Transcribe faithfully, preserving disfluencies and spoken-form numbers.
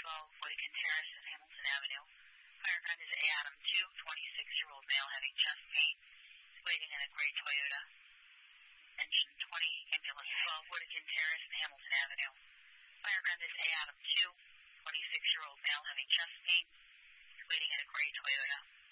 twelve, Whitakin Terrace and Hamilton Avenue. Fire friend is A. Adam two, twenty-six-year-old male having chest pain, waiting in a gray Toyota. Engine twenty, ambulance twelve, Whitakin Terrace and Hamilton Avenue. Fire friend is A. Adam two, twenty-six-year-old male having chest pain, waiting in a gray Toyota.